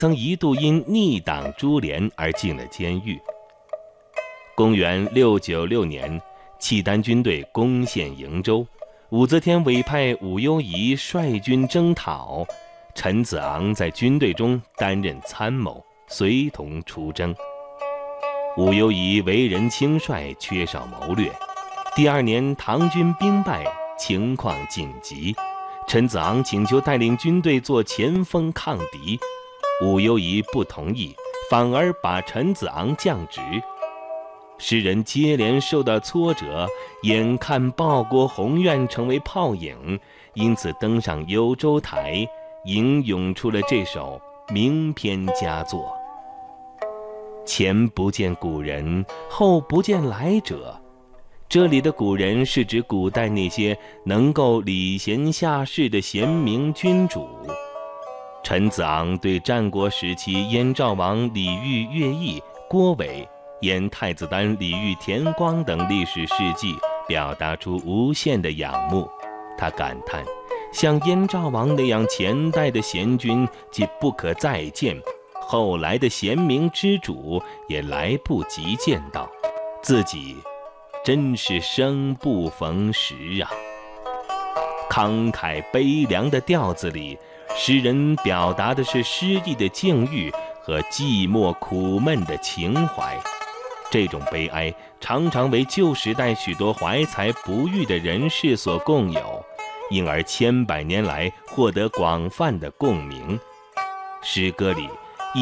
曾一度因逆党株连而进了监狱。公元696年，契丹军队攻陷瀛州，武则天委派武攸宜率军征讨，陈子昂在军队中担任参谋，随同出征。武攸宜为人轻率，缺少谋略。第2年，唐军兵败，情况紧急，陈子昂请求带领军队做前锋抗敌，武攸宜不同意，反而把陈子昂降职。诗人接连受到挫折，眼看报国宏愿成为泡影，因此登上幽州台，吟咏出了这首名篇佳作。前不见古人，后不见来者。这里的古人是指古代那些能够礼贤下士的贤明君主。陈子昂对战国时期燕赵王李煜、乐毅、郭伟、燕太子丹李煜、田光等历史事迹表达出无限的仰慕。他感叹，像燕赵王那样前代的贤君既不可再见，后来的贤明之主也来不及见到，自己真是生不逢时啊！慷慨悲凉的调子里，诗人表达的是失意的境遇和寂寞苦闷的情怀。这种悲哀常常为旧时代许多怀才不遇的人士所共有，因而千百年来获得广泛的共鸣。诗歌里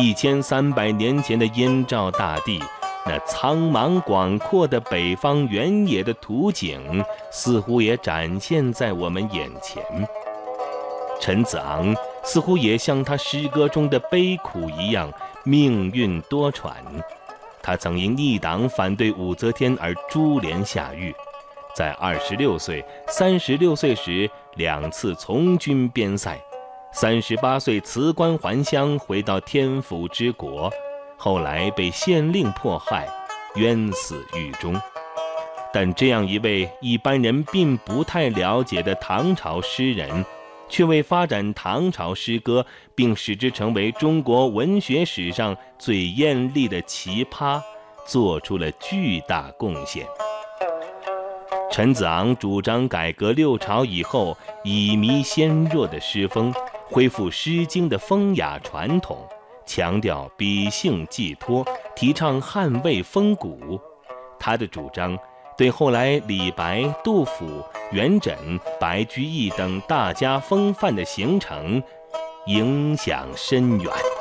1300年前的燕赵大地，那苍茫广阔的北方原野的图景，似乎也展现在我们眼前。陈子昂似乎也像他诗歌中的悲苦一样，命运多舛。他曾因逆党反对武则天而株连下狱，在26岁、36岁时2次从军边塞，38岁辞官还乡，回到天府之国，后来被县令迫害，冤死狱中。但这样一位一般人并不太了解的唐朝诗人，却为发展唐朝诗歌并使之成为中国文学史上最艳丽的奇葩，做出了巨大贡献。陈子昂主张改革六朝以后以靡先弱的诗风，恢复《诗经》的风雅传统，强调笔性寄托，提倡捍卫风骨。他的主张对后来李白、杜甫、元稹、白居易等大家风范的形成影响深远。